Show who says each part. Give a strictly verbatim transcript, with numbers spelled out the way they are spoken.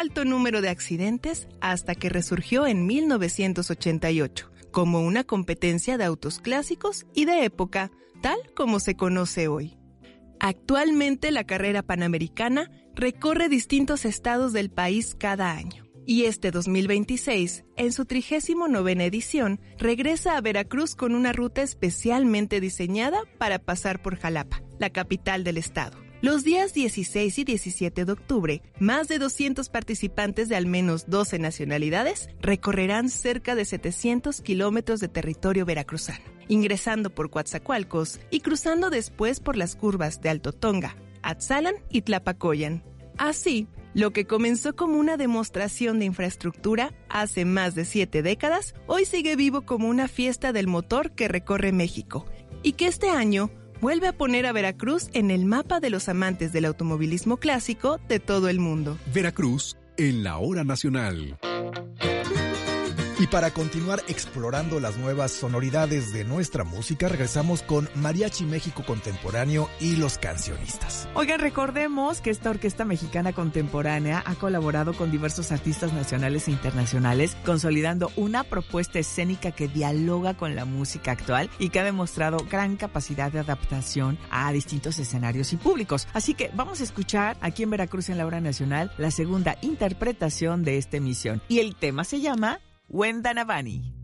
Speaker 1: alto número de accidentes hasta que resurgió en mil novecientos ochenta y ocho, como una competencia de autos clásicos y de época, tal como se conoce hoy. Actualmente la carrera panamericana recorre distintos estados del país cada año. Y este dos mil veintiséis, en su trigésimo novena edición, regresa a Veracruz con una ruta especialmente diseñada para pasar por Jalapa, la capital del estado. Los días dieciséis y diecisiete de octubre, más de doscientos participantes de al menos doce nacionalidades recorrerán cerca de setecientos kilómetros de territorio veracruzano, ingresando por Coatzacoalcos y cruzando después por las curvas de Alto Tonga, Atzalan y Tlapacoyan. Así, lo que comenzó como una demostración de infraestructura hace más de siete décadas, hoy sigue vivo como una fiesta del motor que recorre México y que este año vuelve a poner a Veracruz en el mapa de los amantes del automovilismo clásico de todo el mundo.
Speaker 2: Veracruz en la hora nacional.
Speaker 3: Y para continuar explorando las nuevas sonoridades de nuestra música, regresamos con Mariachi México Contemporáneo y los cancionistas.
Speaker 4: Oigan, recordemos que esta orquesta mexicana contemporánea ha colaborado con diversos artistas nacionales e internacionales, consolidando una propuesta escénica que dialoga con la música actual y que ha demostrado gran capacidad de adaptación a distintos escenarios y públicos. Así que vamos a escuchar aquí en Veracruz en la hora nacional la segunda interpretación de esta emisión. Y el tema se llama Wendanavani.